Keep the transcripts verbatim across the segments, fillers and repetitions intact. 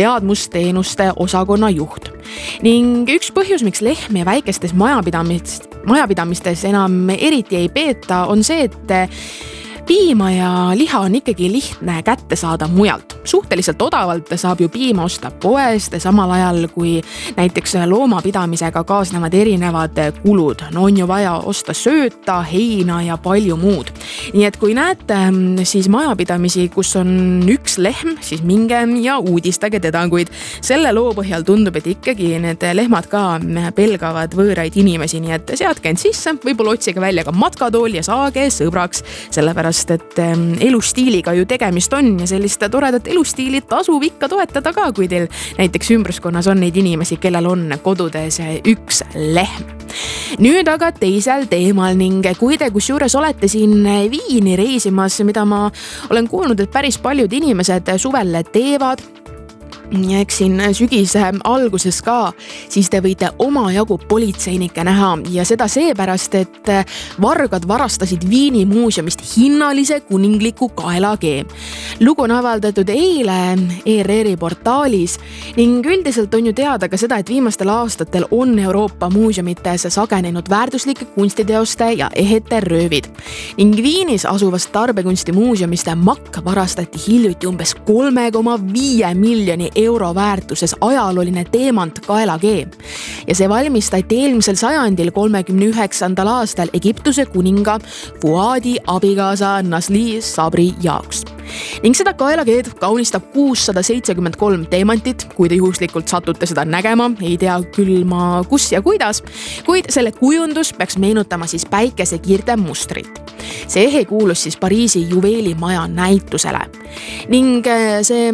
teadmusteenuste osakonna juht. Ning üks põhjus, miks lehmi väikestes majapidamist, majapidamistes enam eriti ei peeta, on see, et piima ja liha on ikkagi lihtne kätte saada mujalt. Suhteliselt odavalt saab ju piima osta poest, samal ajal kui näiteks loomapidamisega kaasnevad erinevad kulud. No on ju vaja osta sööta, heina ja palju muud. Nii et kui näete siis majapidamisi, kus on üks lehm, siis minge ja uudistage teda, kuid selle loo põhjal tundub, et ikkagi need lehmad ka pelgavad võõraid inimesi, nii et seadke end sisse, võib-olla otsige välja ka matkatool ja saage sõbraks, sellepärast et elustiiliga ju tegemist on ja sellist toredat elustiili tasub ikka toetada ka, kui teil näiteks ümbruskonnas on neid inimesi, kellel on kodudes üks lehm. Nüüd aga teisel teemal ning kui te kusjuures olete siin Viini reisimas, mida ma olen kuulnud, et päris paljud inimesed suvel teevad, eks siin sügise alguses ka, siis te võite omajagu politseinikke näha ja seda seepärast, et vargad varastasid Viini muuseumist hinnalise kuningliku kaelakee. Lugu on avaldatud eile E R R-i portaalis ning üldiselt on ju teada ka seda, et viimastel aastatel on Euroopa muuseumites sagenenud väärtuslike kunstiteoste ja ehete röövid. Ning Viinis asuvast tarbekunsti muuseumist Makk varastati hiljuti umbes kolme koma viie miljoni euro väärtuses ajalooline teemant kaelakee. Ja see valmistati eelmisel sajandil kolmekümne üheksandal aastal Egiptuse kuninga Fuadi abikaasa Nasli Sabri jaoks. Ning seda kaelakeed kaunistab kuussada seitsekümmend kolm teemantit, kui te juhuslikult satute seda nägema, ei tea küll ma kus ja kuidas, kuid selle kujundus peaks meenutama siis päikesekiirte mustrit. See ehe kuulus siis Pariisi juveelimaja näitusele. Ning see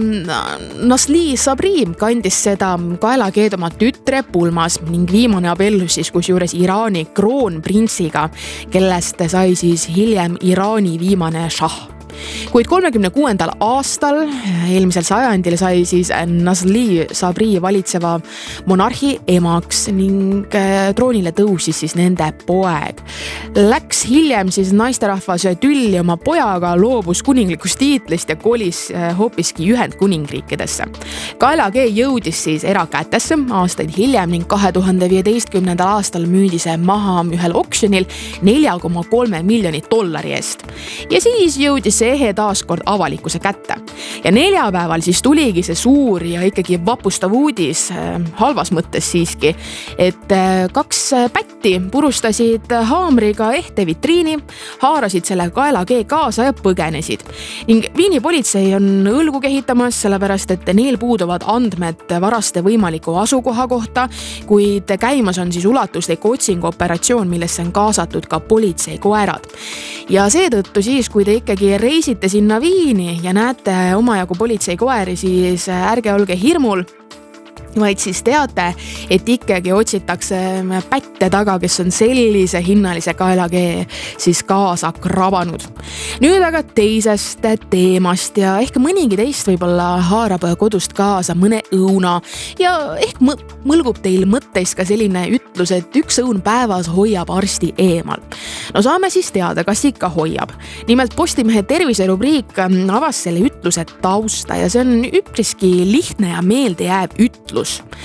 Nasli Sabri kandis seda kaelakeed oma tütre pulmas ning viimane abellus siis kusjuures Iraani kroonprintsiga, kellest sai siis hiljem Iraani viimane šah. Kuid kolmekümne kuuendal aastal eelmisel sajandil sai siis Nasli Sabri valitseva monarhi emaks ning troonile tõusis siis nende poeg. Läks hiljem siis naisterahvas tülli oma pojaga, loobus kuninglikust tiitlist ja kolis hoopiski Ühendkuningriikidesse. Kaelakee jõudis siis erakätesse aastaid hiljem ning kahe tuhande viieteistkümnendal aastal müüdi see maha ühel oksjonil nelja koma kolme miljoni dollari eest. Ja siis jõudis see ehe taaskord avalikkuse kätte. Ja neljapäeval siis tuligi see suur ja ikkagi vapustav uudis, halvas mõttes siiski, et kaks pätti purustasid haamriga ehte vitriini, haarasid selle kaelakee kaasa ja põgenesid. Ning Viini politsei on õlgu kehitamas, sellepärast et neil puuduvad andmed varaste võimaliku asukoha kohta, kuid käimas on siis ulatuslik otsinguoperatsioon, millesse on kaasatud ka politseikoerad. Ja seetõttu siis, kui te ikkagi reisite sinna Viini ja näete omajagu politseikoeri, siis ärge olge hirmul, vaid siis teate, et ikkagi otsitakse pätte taga, kes on sellise hinnalise kaelakee siis kaasa krabanud. Nüüd aga teisest teemast ja ehk mõnigi teist võib-olla haarab kodust kaasa mõne õuna ja ehk mõlgub teil mõtteis ka selline ütlus, et üks õun päevas hoiab arsti eemal. No saame siis teada, kas ikka hoiab. Nimelt Postimehe terviserubriik avas selle ütluse tausta ja see on üpriski lihtne ja meelde jääb ütlus.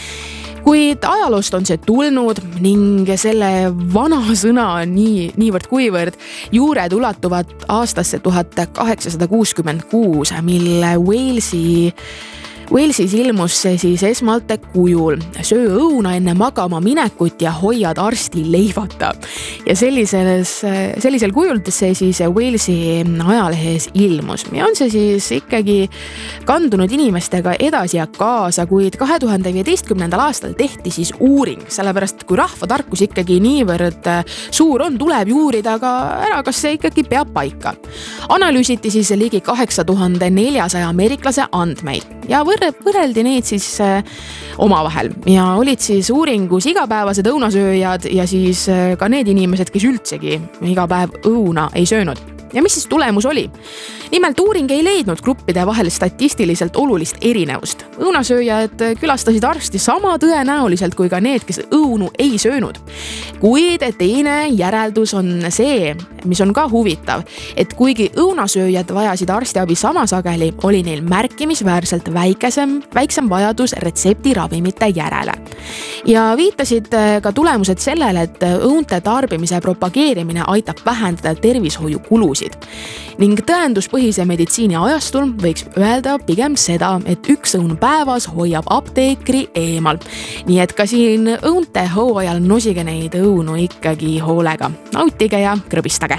Kuid ajaloost on see tulnud ning selle vana sõna nii, niivõrd kuivõrd juured ulatuvad aastasse tuhat kaheksasada kuuskümmend kuus, mille Walesi Walesis ilmus see siis esmalt kujul. Söö õuna enne magama minekut ja hoiad arsti leivata. Ja sellises, sellisel kujul see siis Walesi ajalehes ilmus. Ja on see siis ikkagi kandunud inimestega edasi ja kaasa, kuid kahe tuhande viieteistkümnendal aastal tehti siis uuring, sellepärast kui rahvatarkus ikkagi niivõrd suur on, tuleb juurida ka ära, kas see ikkagi peab paika. Analüüsiti siis ligi kaheksa tuhande neljasaja ameeriklase andmeid ja võrre võrreldi neid siis omavahel ja olid siis uuringus igapäevased õunasööjad ja siis ka need inimesed, kes üldsegi iga päev õuna ei söönud. Ja mis siis tulemus oli? Nimelt uuring ei leidnud gruppide vahel statistiliselt olulist erinevust. Õunasööjad külastasid arsti sama tõenäoliselt kui ka need, kes õunu ei söönud. Kuid teine järeldus on see, mis on ka huvitav, et kuigi õunasööjad vajasid arstiabi sama sageli, oli neil märkimisväärselt väikesem, väiksem vajadus retseptiravimite järele. Ja viitasid ka tulemused sellele, et õunte tarbimise propageerimine aitab vähendada tervishoiukulusid. Ning tõenduspõhise meditsiini ajastul võiks öelda pigem seda, et üks õun päevas hoiab apteekri eemal. Nii et ka siin õunte hooajal nosige neid õunu ikkagi hoolega. Nautige ja krõbistage.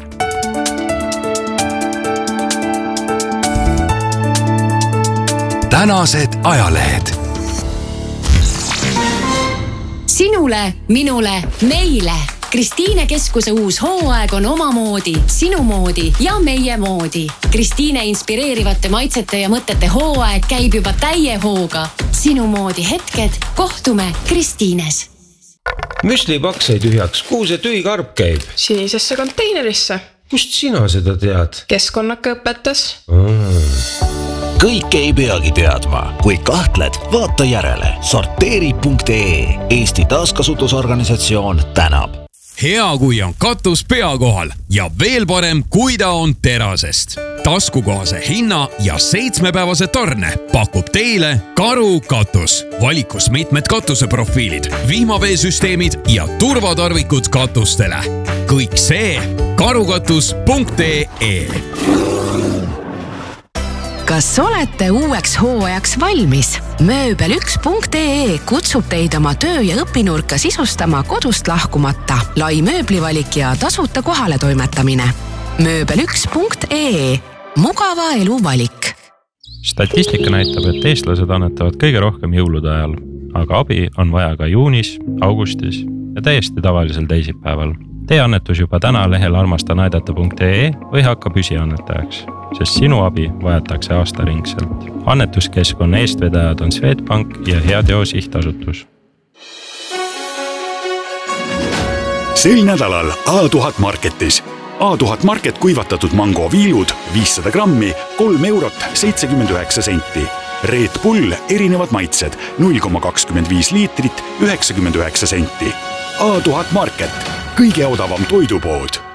Tänased ajalehed. Sinule, minule, meile. Kristiine Keskuse uus hooaeg on omamoodi, sinu moodi ja meie moodi. Kristiine inspireerivate maitsete ja mõtete hooaeg käib juba täie hooga. Sinu moodi hetked, kohtume Kristiines. Müslipaks sai tühjaks, kuhu see tühi karp käib? Sinisesse konteinerisse. Kust sina seda tead? Keskkonnaka õpetas. Mm. Kõik ei peagi teadma. Kui kahtled, vaata järele. sorteeri punkt ee. Eesti taaskasutusorganisatsioon tänab. Hea, kui on katus pea kohal ja veel parem, kui ta on terasest. Taskukohase hinna ja seitsmepäevase tarne pakub teile Karu katus. Valikus mitmed katuseprofiilid, vihmaveesüsteemid ja turvatarvikud katustele. Kõik see karukatus punkt ee. Kas olete uueks hooajaks valmis? Mööbel üks punkt ee kutsub teid oma töö- ja õpinurka sisustama kodust lahkumata. Lai mööblivalik ja tasuta kohale toimetamine. Mööbel üks punkt ee. Mugava elu valik. Statistika näitab, et eestlased annetavad kõige rohkem jõulude ajal, aga abi on vaja ka juunis, augustis ja täiesti tavalisel teisipäeval. Tee annetus juba täna lehel armastanaidata punkt ee või hakka püsiannetajaks, sest sinu abi vajatakse aastaringselt. Annetuskeskkonna eestvedajad on Swedbank ja Heateo sihtasutus. Sel nädalal A tuhat Marketis. A tuhat Market kuivatatud mango viilud viissada grammi, kolm eurot seitsekümmend üheksa senti. Red Bull erinevad maitsed null koma kakskümmend viis liitrit üheksakümmend üheksa senti. A tuhat Market, kõige odavam toidupood.